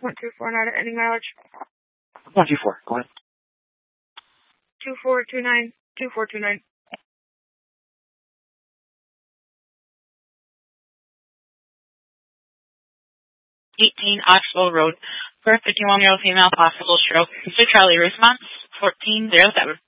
124, not at any mileage. 124, go ahead. 2429, 2429. 18 Oxbow Road for a 51-year-old female, possible stroke. Mr. Charlie, response 1407.